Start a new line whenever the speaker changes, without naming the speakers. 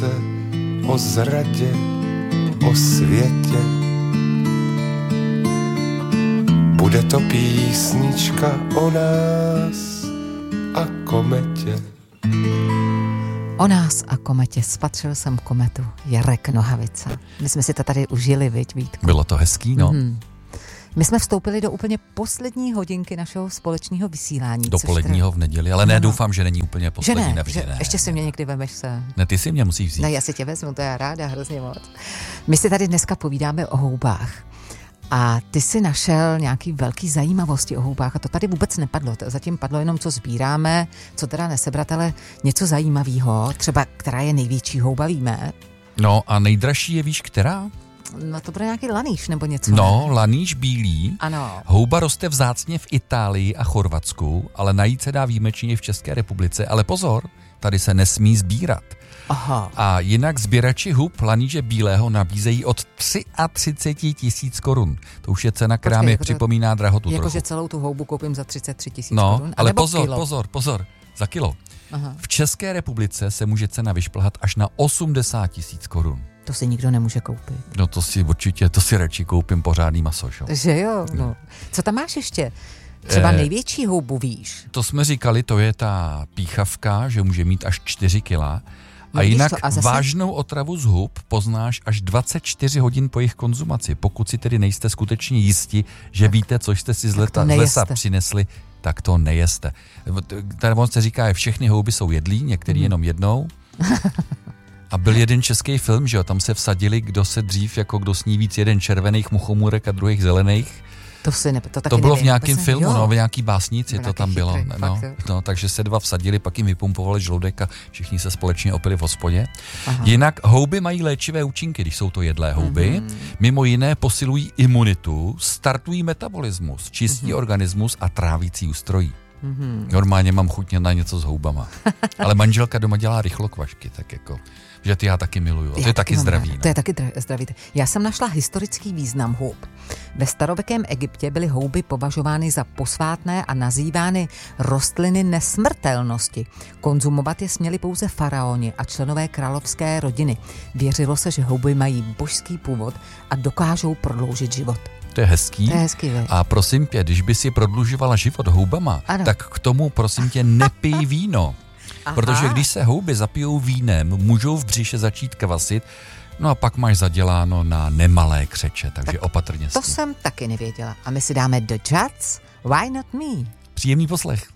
lásce, o zradě, o světě. Bude to písnička o nás a kometě.
O nás a kometě. Spatřil jsem kometu. Jarek Nohavica. My jsme si to tady užili, viď, Vítku?
Bylo to hezký, no.
My jsme vstoupili do úplně poslední hodinky našeho společného vysílání.
Do poledního v neděli, ale ne, doufám, že není úplně poslední.
Že ne. Ještě si mě někdy vemeš se.
Ne, ty si mě musíš vzít.
Ne, já si tě vezmu, to já ráda hrozně moc. My si tady dneska povídáme o houbách. A ty si našel nějaký velký zajímavosti o houbách a to tady vůbec nepadlo. To zatím padlo jenom, co sbíráme, co teda nesebrat, ale něco zajímavého, třeba která je největší houba, víme.
No a nejdražší je, víš, která?
No to bude nějaký lanýš nebo něco.
No, lanýš bílý.
Ano.
Houba roste vzácně v Itálii a Chorvatsku, ale najít se dá výjimečně v České republice. Ale pozor, tady se nesmí sbírat.
Aha.
A jinak sběrači hub lanýže bílého nabízejí od 33 000 korun. To už je cena, která mi připomíná drahotu trochu.
Jakože celou tu houbu koupím za 33 000 korun?
Ale pozor, za kilo.
Aha.
V České republice se může cena vyšplhat až na 80 000 korun.
To si nikdo nemůže koupit.
No to si radši koupím pořádný maso, šo?
Že jo, no. Co tam máš ještě? Třeba největší houbu, víš?
To jsme říkali, to je ta píchavka, že může mít až 4 kila. A jinak vážnou otravu z hub poznáš až 24 hodin po jejich konzumaci. Pokud si tedy nejste skutečně jisti, že víte, co jste si z lesa přinesli, tak to nejeste. Tady on se říká, že všechny houby jsou jedlí, některý jenom jednou. A byl jeden český film, že jo, tam se vsadili, kdo se dřív, jako kdo sní víc, jeden červených muchomůrek a druhých zelených.
To
bylo v nějakém filmu, no, v nějaký básnici to tam bylo. No, takže se dva vsadili, pak jim vypumpovali žaludek a všichni se společně opili v hospodě. Aha. Jinak houby mají léčivé účinky, když jsou to jedlé houby. Mimo jiné posilují imunitu, startují metabolismus, čistí organismus a trávící ústrojí. Normálně mám chuť na něco s houbama. Ale manželka doma dělá rychlokvašky, tak jako, že ty já taky miluju. To je taky zdravý. No.
To je taky zdravý. Já jsem našla historický význam houb. Ve starověkém Egyptě byly houby považovány za posvátné a nazývány rostliny nesmrtelnosti. Konzumovat je směli pouze faraoni a členové královské rodiny. Věřilo se, že houby mají božský původ a dokážou prodloužit život.
To je hezký.
Veď.
A prosím tě, když by si prodlužovala život houbama, tak k tomu prosím tě nepij víno. Aha. Protože když se houby zapijou vínem, můžou v břiše začít kvasit, no a pak máš zaděláno na nemalé křeče, takže opatrně s tím.
To jsem taky nevěděla. A my si dáme The Judds, Why Not Me?
Příjemný poslech.